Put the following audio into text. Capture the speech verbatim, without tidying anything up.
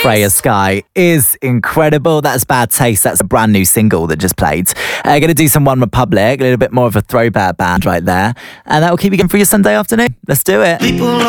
Freya Sky is incredible. That's Bad Taste. That's a brand new single that just played. Uh, going to do some One Republic, a little bit more of a throwback band right there. And that will keep you going for your Sunday afternoon. Let's do it. People